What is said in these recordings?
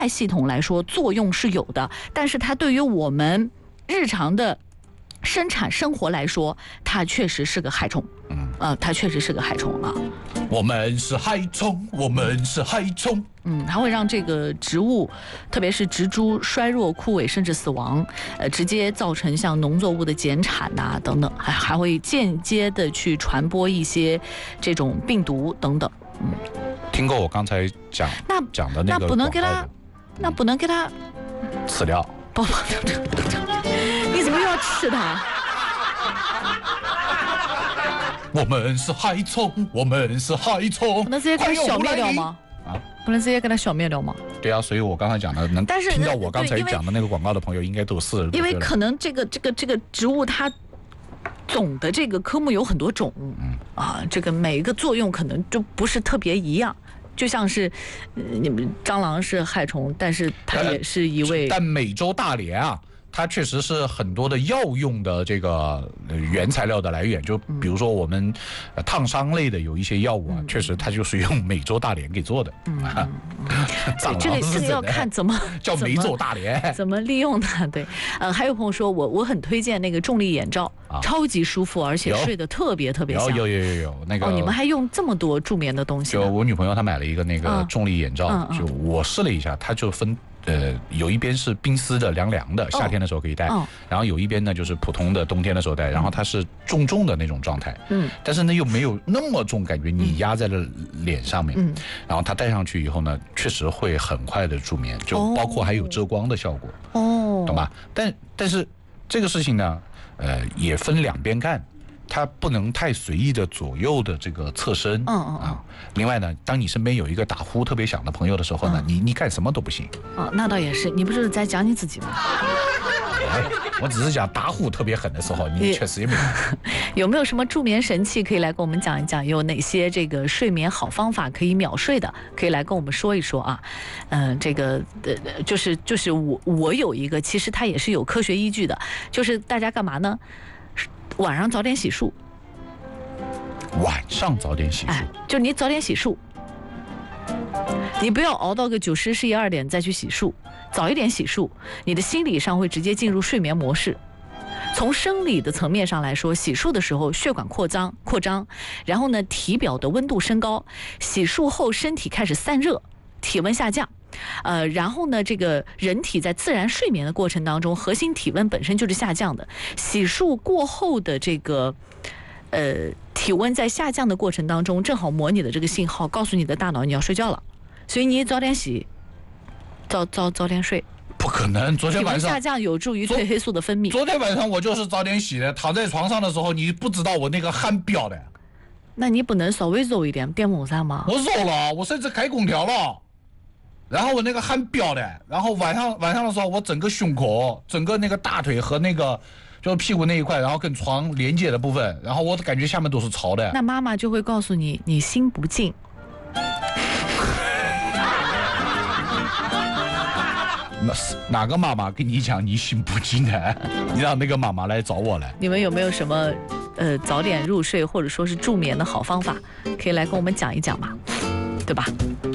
系统来说作用是有的，但是它对于我们日常的生产生活来说，它确实是个害虫。它确实是个害虫啊。 我们是害虫，我们是害虫。 它会让这个植物，特别是植株衰弱、枯萎，甚至死亡，直接造成像农作物的减产呐、等等，还会间接的去传播一些这种病毒等等。 听过我刚才讲的那个， 那不能给它吃掉。 不，你怎么又要吃它？ 我们是害虫，我们是害虫。 不能直接给它消灭掉吗？不能直接给它消灭掉吗？ 对啊，所以我刚才讲的，能听到我刚才讲的那个广告的朋友，应该都是因为可能这个植物它总的这个科目有很多种，这个每一个作用可能就不是特别一样。就像是你们蟑螂是害虫，但是它也是一味。 但美洲大蠊啊，它确实是很多的药用的这个原材料的来源，就比如说我们烫伤类的有一些药物啊，确实它就是用美洲大蠊给做的。 这个要看怎么叫美洲大蠊怎么利用它。对，还有朋友说我很推荐那个重力眼罩，超级舒服，而且睡得特别特别香。 有那个你们还用这么多助眠的东西？ 就我女朋友她买了一个那个重力眼罩，就我试了一下，它就分。有一边是冰丝的凉凉的，夏天的时候可以戴，然后有一边呢就是普通的冬天的时候戴，然后它是重的那种状态，但是呢又没有那么重，感觉你压在了脸上面，然后它戴上去以后呢，确实会很快的助眠，就包括还有遮光的效果，懂吧？但是这个事情呢，也分两边看。它不能太随意的左右的这个侧身，另外呢，当你身边有一个打呼特别响的朋友的时候呢，你干什么都不行。 那倒也是，你不是在讲你自己吗？ 我只是讲打呼特别狠的时候，你确实也没有。 有没有什么助眠神器可以来跟我们讲一讲？有哪些这个睡眠好方法可以秒睡的？可以来跟我们说一说啊。这个就是我有一个，其实它也是有科学依据的，就是大家干嘛呢？晚上早点洗漱。 晚上早点洗漱， 就你早点洗漱，你不要熬到个9、10、11、2点再去洗漱，早一点洗漱，你的心理上会直接进入睡眠模式。从生理的层面上来说，洗漱的时候血管扩张，然后呢体表的温度升高，洗漱后身体开始散热，体温下降。然后呢，这个人体在自然睡眠的过程当中，核心体温本身就是下降的。洗漱过后的这个体温在下降的过程当中，正好模拟的这个信号，告诉你的大脑你要睡觉了。所以你早点洗，早点睡。 不可能，昨天晚上体温下降有助于褪黑素的分泌。 昨天晚上我就是早点洗的，躺在床上的时候，你不知道我那个汗飙的。 那你不能稍微揉一点电风扇吗？ 我揉了，我甚至开空调了。然后我那个汗飙的，然后晚上的时候，我整个胸口、整个那个大腿和那个就是屁股那一块，然后跟床连接的部分，然后我感觉下面都是潮的。 那妈妈就会告诉你，你心不静。 哪个妈妈跟你讲你心不静的？你让那个妈妈来找我来。 你们有没有什么早点入睡或者说是助眠的好方法，可以来跟我们讲一讲嘛？对吧？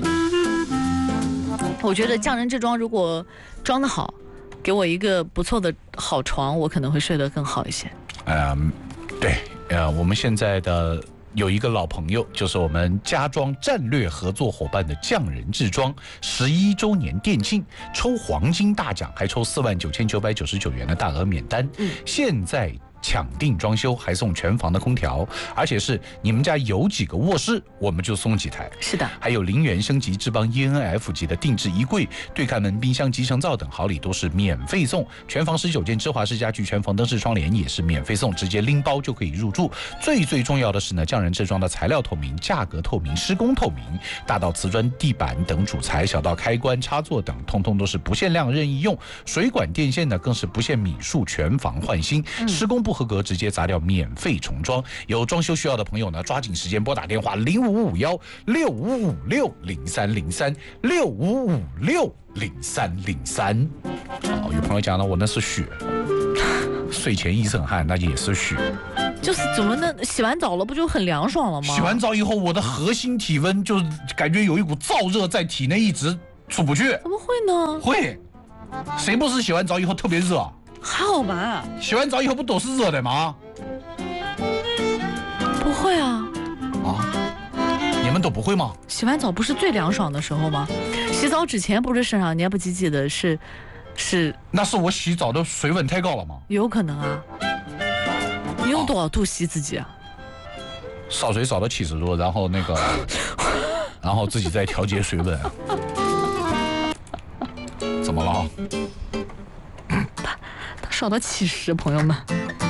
我觉得匠人之装如果装得好，给我一个不错的好床，我可能会睡得更好一些。 对，我们现在的有一个老朋友，就是我们家装战略合作伙伴的匠人之装11周年店庆，抽黄金大奖，还抽49999元的大额免单。现在抢定装修，还送全房的空调，而且是你们家有几个卧室，我们就送几台。 是的， 还有0元升级智邦 ENF 级的定制衣柜、对看门、冰箱、集成灶等好礼都是免费送。全房19件芝华士家具全房灯饰窗帘也是免费送，直接拎包就可以入住。最重要的是呢，匠人制装的材料透明、价格透明、施工透明，大到瓷砖、地板等主材，小到开关、插座等，通通都是不限量任意用。水管电线呢更是不限米数，全房换新。施工不合格直接砸掉，免费重装。有装修需要的朋友呢，抓紧时间拨打电话0551655303，65560303。有朋友讲了，我那是血，睡前一身汗，那也是血。 就是怎么呢？洗完澡了不就很凉爽了吗？ 洗完澡以后，我的核心体温就感觉有一股燥热在体内一直出不去。 怎么会呢？ 会，谁不是洗完澡以后特别热？ 还好吧。 洗完澡以后不都是热的吗？ 不会啊。 啊？你们都不会吗？ 洗完澡不是最凉爽的时候吗？洗澡之前不是身上黏不唧唧的，是。 那是我洗澡的水温太高了吗？ 有可能啊。你用多少度洗自己啊？ 烧水烧到70度，然后然后自己再调节水温。怎么了？ 他烧到70，朋友们。